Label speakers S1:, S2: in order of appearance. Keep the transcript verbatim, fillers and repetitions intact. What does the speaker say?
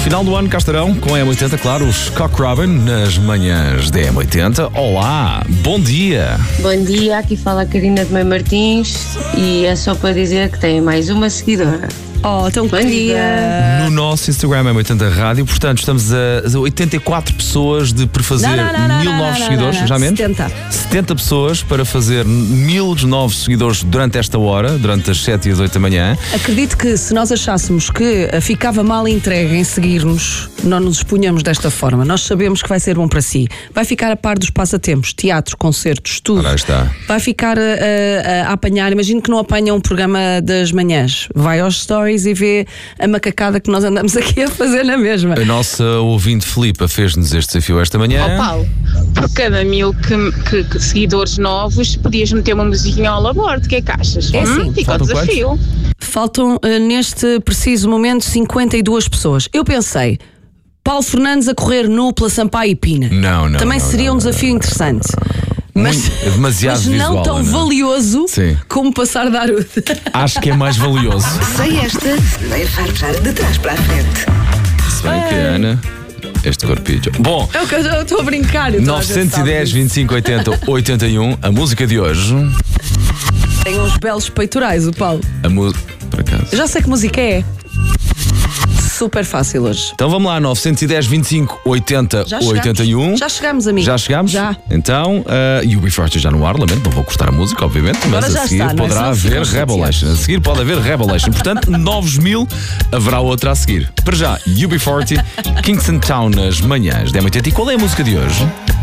S1: Final do ano, cá estarão com a M oitenta, claro, os Cock Robin nas manhãs da M oitenta. Olá, bom dia.
S2: Bom dia, aqui fala a Karina de Mãe Martins e é só para dizer que tem mais uma seguidora.
S3: Oh, tão
S2: Bom dia.
S1: No nosso Instagram M oitenta Rádio, portanto, estamos a oitenta e quatro pessoas de prefazer
S3: Não, não, não,
S1: mil
S3: não,
S1: novos
S3: não,
S1: seguidores,
S3: não, não,
S1: já menos?
S3: setenta.
S1: setenta pessoas para fazer mil novos seguidores durante esta hora, durante as sete e as oito da manhã.
S3: Acredito que se nós achássemos que ficava mal entregue em seguir-nos, não nos expunhamos desta forma. Nós sabemos que vai ser bom para si. Vai ficar a par dos passatempos, teatro, concertos, tudo.
S1: Ora, aí está.
S3: Vai ficar a, a- a apanhar, imagino que não apanha um programa das manhãs. Vai aos stories e vê a macacada que nós andamos aqui a fazer na mesma.
S1: A nossa ouvinte Filipa fez-nos este desafio esta manhã.
S4: Ó Paulo, por cada mil que, que- que seguidores novos, podias meter uma musiquinha ao laborde, o que é que achas?
S3: É
S4: Hum?
S3: sim.
S4: Fica o
S1: Faltam
S4: desafio.
S3: Faltam eh, neste preciso momento cinquenta e duas pessoas. Eu pensei, Paulo Fernandes a correr nu pela Sampaio e Pina.
S1: Não, não,
S3: Também
S1: não,
S3: seria
S1: não,
S3: um
S1: não,
S3: desafio
S1: não,
S3: interessante.
S1: Muito-
S3: Mas,
S1: é demasiado
S3: mas
S1: visual,
S3: não tão
S1: Ana.
S3: valioso
S1: Sim.
S3: como passar da Aruda.
S1: Acho que é mais valioso.
S5: Sei esta, vai fartar de trás para a frente.
S1: Se bem que, Ana, este corpinho. Bom,
S3: É o que eu estou a brincar. eu estou a ver,
S1: nove um zero,
S3: sabe?
S1: vinte e cinco, oitenta, oitenta e um, a música de hoje.
S3: Tem uns belos peitorais, o Paulo.
S1: A música. Por acaso.
S3: Eu já sei que música é. Super fácil hoje.
S1: Então vamos lá, nove um zero, vinte e cinco, oitenta,
S3: Já
S1: oitenta e um.
S3: chegamos. Já chegamos, amigo.
S1: Já chegamos?
S3: Já.
S1: Então, uh, e o Before já no ar, lamento, não vou cortar a música, obviamente, mas
S3: Agora já
S1: a seguir
S3: está, não é?
S1: poderá
S3: Senão ficam
S1: haver
S3: chateados.
S1: Revelation. A seguir pode haver Revelation. Portanto, nove mil haverá outra a seguir. Para já, U B quarenta, Kingston Town nas manhãs da M oitenta. E qual é a música de hoje?